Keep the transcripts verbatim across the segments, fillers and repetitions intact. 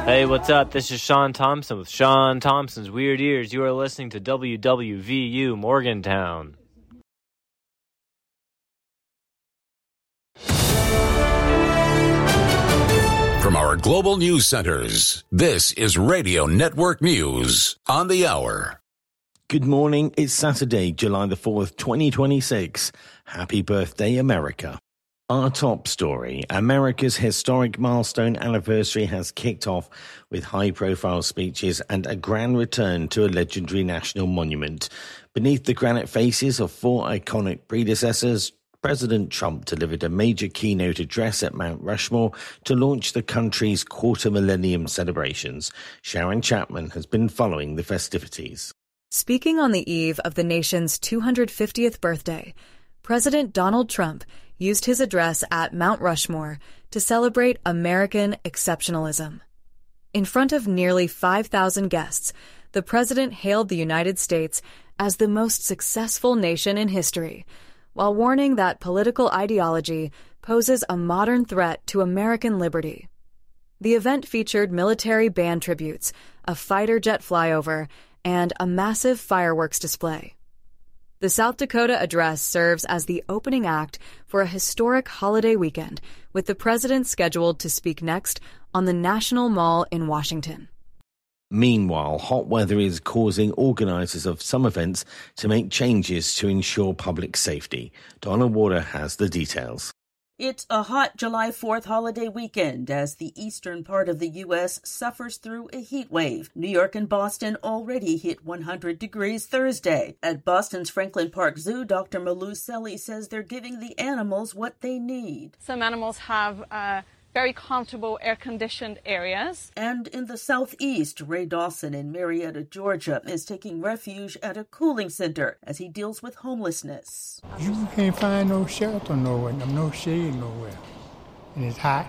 Hey, what's up? This is Sean Thompson with Sean Thompson's Weird Ears. You are listening to W W V U Morgantown. From our global news centers, this is Radio Network News on the hour. Good morning. It's Saturday, July the fourth, twenty twenty-six. Happy birthday, America. Our top story, America's historic milestone anniversary has kicked off with high-profile speeches and a grand return to a legendary national monument. Beneath the granite faces of four iconic predecessors, President Trump delivered a major keynote address at Mount Rushmore to launch the country's quarter-millennium celebrations. Sharon Chapman has been following the festivities. Speaking on the eve of the nation's two hundred fiftieth birthday, President Donald Trump used his address at Mount Rushmore to celebrate American exceptionalism. In front of nearly five thousand guests, the president hailed the United States as the most successful nation in history, while warning that political ideology poses a modern threat to American liberty. The event featured military band tributes, a fighter jet flyover, and a massive fireworks display. The South Dakota address serves as the opening act for a historic holiday weekend, with the president scheduled to speak next on the National Mall in Washington. Meanwhile, hot weather is causing organisers of some events to make changes to ensure public safety. Donna Water has the details. It's a hot July fourth holiday weekend as the eastern part of the U S suffers through a heat wave. New York and Boston already hit one hundred degrees Thursday. At Boston's Franklin Park Zoo, Doctor Malou Selly says they're giving the animals what they need. Some animals have uh, very comfortable air-conditioned areas. And in the southeast, Ray Dawson in Marietta, Georgia, is taking refuge at a cooling center as he deals with homelessness. You can't find no shelter nowhere, no shade nowhere. And it's hot.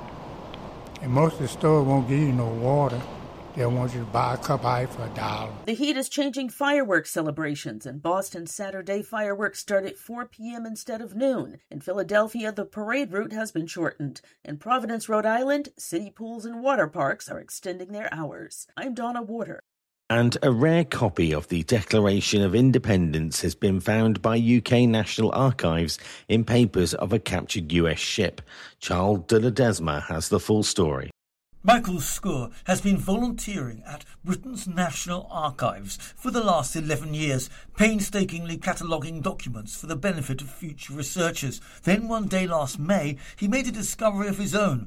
And most of the stores won't give you no water. They want you to buy a cup of ice for a dollar. The heat is changing fireworks celebrations. In Boston, Saturday fireworks start at four p.m. instead of noon. In Philadelphia, the parade route has been shortened. In Providence, Rhode Island, city pools and water parks are extending their hours. I'm Donna Water. And a rare copy of the Declaration of Independence has been found by U K National Archives in papers of a captured U S ship. Charles de Ledesma has the full story. Michael Scoor has been volunteering at Britain's National Archives for the last eleven years, painstakingly cataloguing documents for the benefit of future researchers. Then one day last May, he made a discovery of his own